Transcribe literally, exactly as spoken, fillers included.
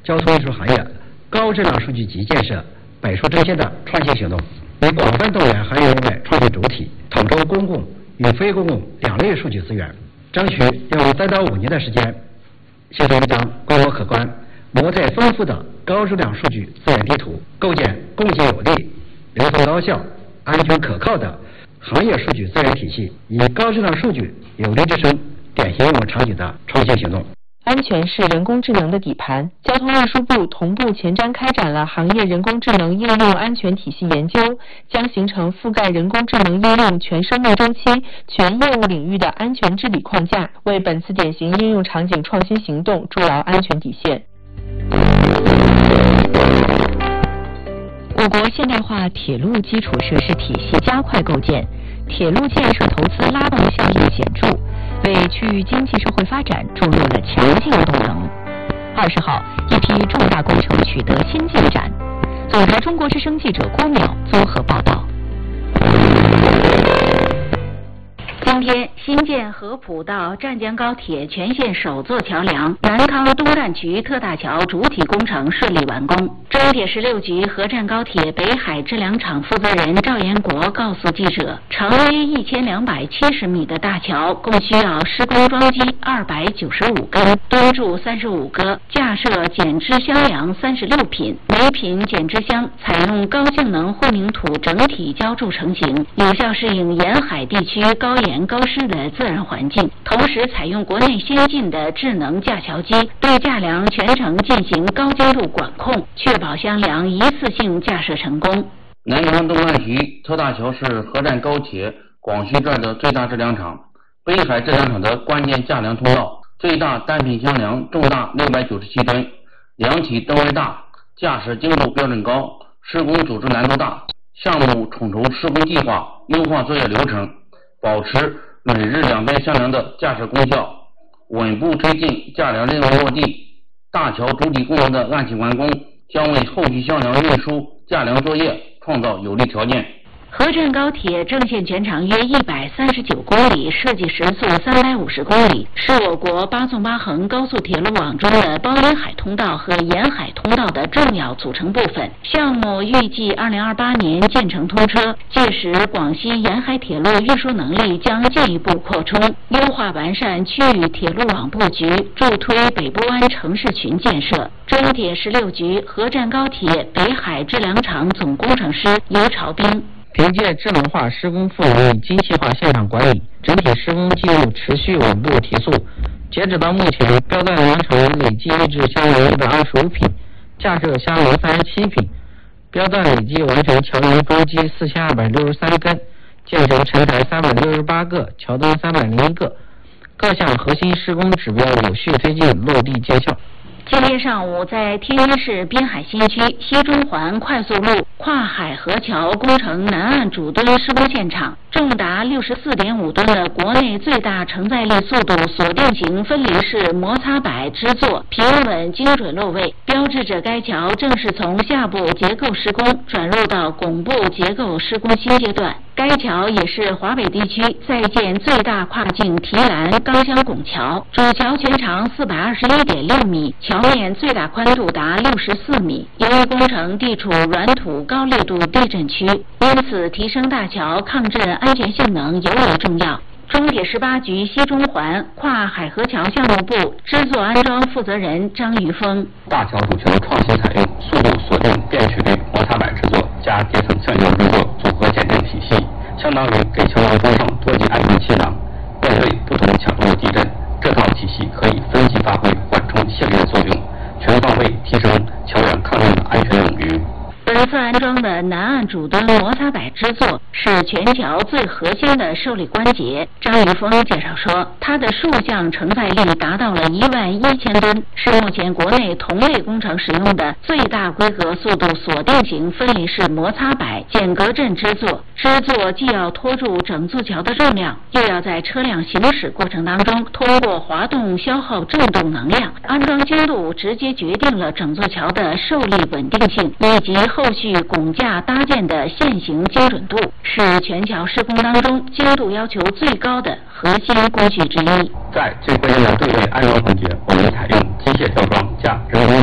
交通运输行业高质量数据集建设百出争先的创新行动，以广泛动员行业人才创新主体，统筹公共与非公共两类数据资源，争取用三到五年的时间，形成一张规模可观、模态丰富的高质量数据资源地图，构建供给有力、流通高效、安全可靠的行业数据资源体系，以高质量数据有力支撑典型应用场景的创新行动。 安全是人工智能的底盘，交通运输部同步前瞻开展了行业人工智能应用安全体系研究，将形成覆盖人工智能应用全生命周期、全业务领域的安全治理框架，为本次典型应用场景创新行动筑牢安全底线。 我国现代化铁路基础设施体系加快构建，铁路建设投资拉动效应显著，为区域经济社会发展注入了强劲动能。二十号，一批重大工程取得新进展。总台中国之声记者郭淼综合报道。 今天，新建合浦到湛江高铁全线首座桥梁南康东站区特大桥主体工程顺利完工。中铁十六局合湛高铁北海质量厂负责人赵延国告诉记者，长约一千两百七十米的大桥共需要施工桩机二百九十五根，墩柱三十五个，架设减支箱梁三十六品，每品减支箱采用高性能混凝土整体浇筑成型，有效适应沿海地区高盐高湿的自然环境，同时采用国内先进的智能架桥机，对架梁全程进行高精度管控，确保箱梁一次性架设成功。 南康东岸区特大桥是合湛高铁广西段的最大质量厂，北海质量厂的关键架梁通道，最大单品箱梁重大六百九十七吨，梁体灯位大，架设精度标准高，施工组织难度大，项目统筹施工计划，优化作业流程，保持每日两边箱梁的架设功效，稳步推进架梁任务落地。大桥主体工程的按期完工，将为后续箱梁运输、架梁作业创造有利条件。 合湛高铁正线全长约一百三十九公里，设计时速三百五十公里，是我国八纵八横高速铁路网中的包沿海通道和沿海通道的重要组成部分。项目预计二零二八年建成通车，届时广西沿海铁路运输能力将进一步扩充，优化完善区域铁路网布局，助推北部湾城市群建设。中铁十六局合湛高铁北海质量厂总工程师尤朝兵。 凭借智能化施工赋能、精细化现场管理，整体施工进度持续稳步提速。截止到目前，标段完成累计内置箱梁一百二十五品，架设箱梁三十七品，标段累计完成桥梁桩机四千二百六十三根，建成承台三百六十八个，桥墩三百零一个，各项核心施工指标有序推进，落地见效。 今天上午，在天津市滨海新区西中环快速路跨海河桥工程南岸主墩施工现场，重达六十四点五吨的国内最大承载力速度锁定型分离式摩擦摆支座平稳精准落位，标志着该桥正式从下部结构施工转入到拱部结构施工新阶段。该桥也是华北地区在建最大跨境提篮高箱拱桥，主桥全长四百二十一点六米，桥面最大宽度达六十四米。由于工程地处软土高烈度地震区，因此提升大桥抗震安全性能尤为重要。中铁十八局西中环跨海河桥项目部制作安装负责人张玉峰： 大桥主桥创新采用速度锁定电曲类摩擦板制作加叠层橡胶制作组合减震体系，相当于给桥梁装上多级安全气囊，面对不同强度的地震，这套体系可以分级发挥缓冲性能作用，全方位提升桥梁抗震的安全等级。 本次安装的南岸主墩摩擦摆支座是全桥最核心的受力关节。张玉峰介绍说，它的竖向承载力达到了一万一千吨，是目前国内同类工程使用的最大规格速度锁定型分离式摩擦摆减隔震支座。支座既要拖住整座桥的重量，又要在车辆行驶过程当中通过滑动消耗振动能量。安装精度直接决定了整座桥的受力稳定性以及后续拱架搭建的线型精准度，是全桥施工当中精度要求最高的核心工序之一。 在最关键的对位安装环节，我们采用机械吊装加人工